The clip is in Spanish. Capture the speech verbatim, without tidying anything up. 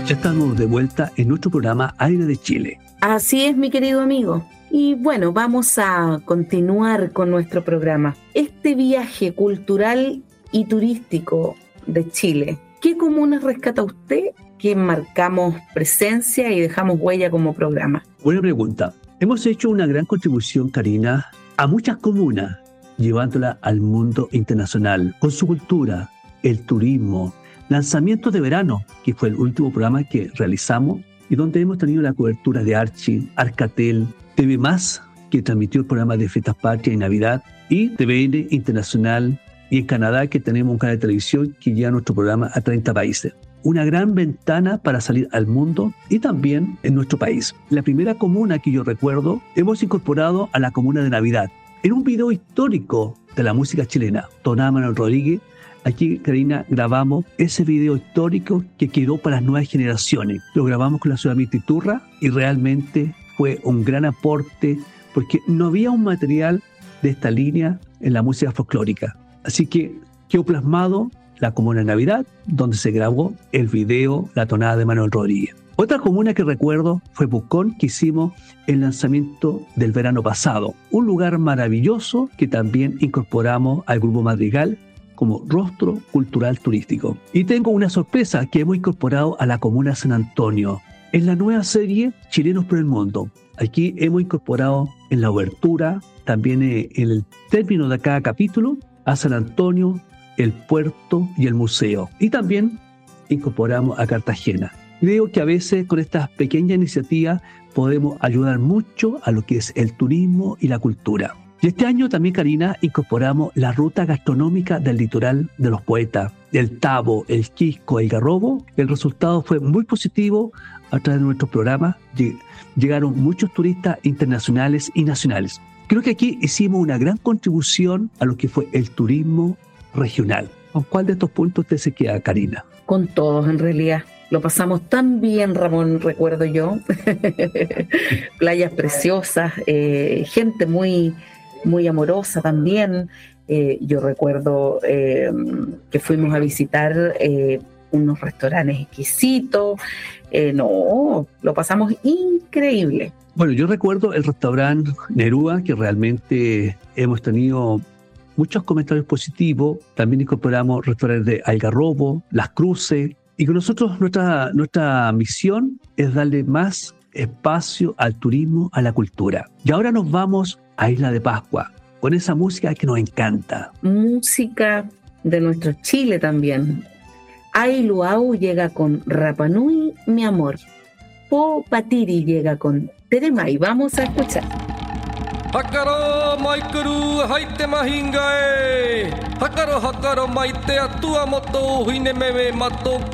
Ya estamos de vuelta en nuestro programa Aire de Chile. Así es, mi querido amigo. Y bueno, vamos a continuar con nuestro programa. Este viaje cultural y turístico de Chile, ¿qué comunas rescata usted que marcamos presencia y dejamos huella como programa? Buena pregunta. Hemos hecho una gran contribución, Karina, a muchas comunas, llevándola al mundo internacional, con su cultura, el turismo, lanzamientos de verano, que fue el último programa que realizamos, y donde hemos tenido la cobertura de Archie, Arcatel, T V Más, que transmitió el programa de Fiestas Patrias y Navidad, y T V N Internacional, y en Canadá, que tenemos un canal de televisión que lleva nuestro programa a treinta países. Una gran ventana para salir al mundo y también en nuestro país. La primera comuna que yo recuerdo, hemos incorporado a la comuna de Navidad, en un video histórico de la música chilena, Tonada Manuel Rodríguez. Aquí, Karina, grabamos ese video histórico que quedó para las nuevas generaciones. Lo grabamos con la ciudad de Mititurra y realmente fue un gran aporte porque no había un material de esta línea en la música folclórica. Así que quedó plasmado la comuna de Navidad, donde se grabó el video La Tonada de Manuel Rodríguez. Otra comuna que recuerdo fue Pucón, que hicimos el lanzamiento del verano pasado. Un lugar maravilloso que también incorporamos al Grupo Madrigal como rostro cultural turístico. Y tengo una sorpresa que hemos incorporado a la comuna de San Antonio en la nueva serie Chilenos por el Mundo. Aquí hemos incorporado en la obertura, también en el término de cada capítulo, a San Antonio, el puerto y el museo. Y también incorporamos a Cartagena. Creo que a veces con estas pequeñas iniciativas podemos ayudar mucho a lo que es el turismo y la cultura. Y este año también, Karina, incorporamos la ruta gastronómica del litoral de los poetas, el Tabo, el Quisco, el Garrobo. El resultado fue muy positivo a través de nuestros programas. Llegaron muchos turistas internacionales y nacionales. Creo que aquí hicimos una gran contribución a lo que fue el turismo regional. ¿Con cuál de estos puntos usted se queda, Karina? Con todos, en realidad. Lo pasamos tan bien, Ramón, recuerdo yo. Playas preciosas, eh, gente muy... muy amorosa también. Eh, yo recuerdo eh, que fuimos a visitar eh, unos restaurantes exquisitos. Eh, no, lo pasamos increíble. Bueno, yo recuerdo el restaurante Nerúa, que realmente hemos tenido muchos comentarios positivos. También incorporamos restaurantes de Algarrobo, Las Cruces, y con nosotros nuestra, nuestra misión es darle más espacio al turismo, a la cultura. Y ahora nos vamos a Isla de Pascua, con esa música que nos encanta. Música de nuestro Chile también. Ai Luau llega con Rapanui, mi amor. Po Patiri llega con Teremay. Vamos a escuchar. Hakaro maikuru haite mahingae. Hakaro hakaro maite atua moto huine meme mato.